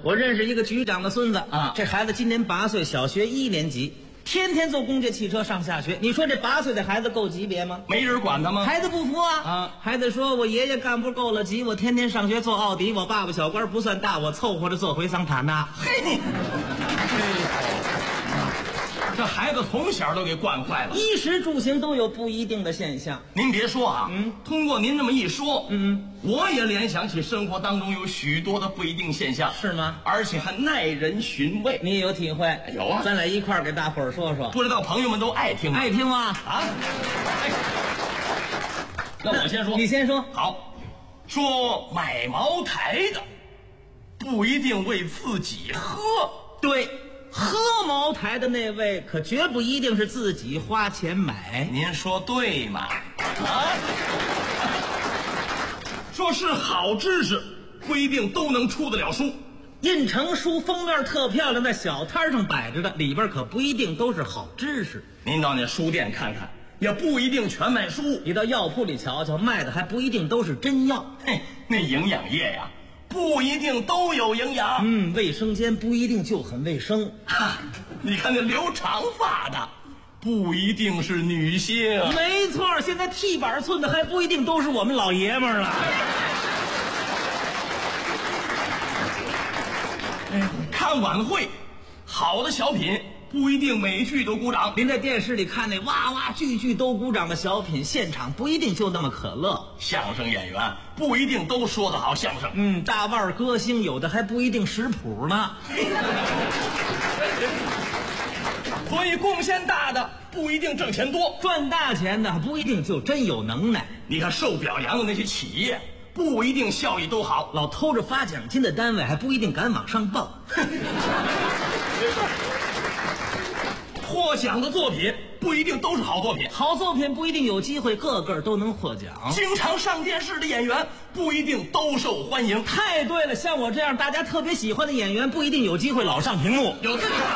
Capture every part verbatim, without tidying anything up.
我认识一个局长的孙子啊， 这孩子今年八岁，小学一年级，天天坐公交汽车上下学。你说这八岁的孩子够级别吗？ 没人管他吗？ 孩子不服啊！ 啊， 孩子说：“我爷爷干部够了级，我天天上学坐奥迪，我爸爸小官不算大，我凑合着坐回桑塔纳。” 嘿，这孩子从小都给惯坏了。 衣食住行都有不一定的现象。 您别说啊， 嗯， 通过您这么一说， 嗯， 我也联想起生活当中有许多的不一定现象， 是吗？ 而且还耐人寻味。 你也有体会？ 有啊， 咱俩一块儿给大伙儿说说。 不知道朋友们都爱听吗？ 爱听吗？ 啊！哎，那我先说， 你先说。 好，说买茅台的不一定为自己喝， 对。喝茅台的那位可绝不一定是自己花钱买。 您说对吗？啊，说是好知识不一定都能出得了书， 印成书封面特漂亮，在小摊上摆着的，里边可不一定都是好知识。 您到那书店看看，也不一定全卖书。 你到药铺里瞧瞧，卖的还不一定都是真药。 嘿，那营养液呀，不一定都有营养。 嗯，卫生间不一定就很卫生。 哈，你看那留长发的，不一定是女性。 没错，现在剃板寸的还不一定都是我们老爷们儿了。 看晚会，好的小品不一定每句都鼓掌。 您在电视里看那哇哇句句都鼓掌的小品，现场不一定就那么可乐。 相声演员不一定都说得好相声。 嗯，大腕歌星有的还不一定识谱呢。 所以贡献大的不一定挣钱多， 赚大钱的不一定就真有能耐。 你看受表扬的那些企业，不一定效益都好。 老偷着发奖金的单位还不一定敢往上报。 获奖的作品不一定都是好作品， 好作品不一定有机会个个都能获奖。 经常上电视的演员不一定都受欢迎。 太对了，像我这样大家特别喜欢的演员不一定有机会老上屏幕。 有这句话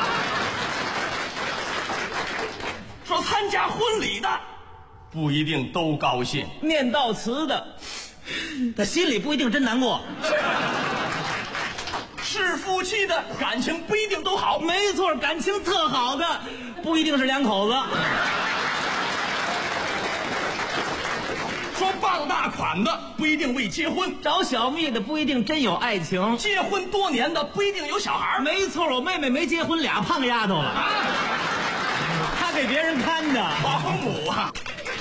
说，参加婚礼的不一定都高兴， 念悼词的他心里不一定真难过。 是夫妻的感情不一定都好。 没错，感情特好的不一定是两口子。 说傍大款的不一定为结婚， 找小蜜的不一定真有爱情， 结婚多年的不一定有小孩。 没错，我妹妹没结婚，俩胖丫头了，啊、她给别人看的， 保姆啊。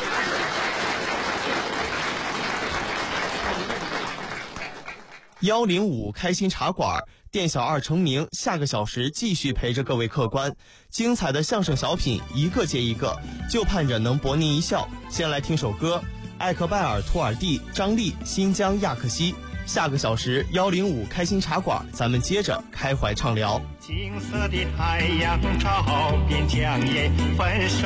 幺零五开心茶馆，店小二成名，下个小时继续陪着各位客官，精彩的相声小品一个接一个，就盼着能博您一笑。先来听首歌，艾克拜尔、图尔蒂、张力、新疆亚克西。下个小时幺零五开心茶馆，咱们接着开怀畅聊。 金色的太阳照遍江夜，分手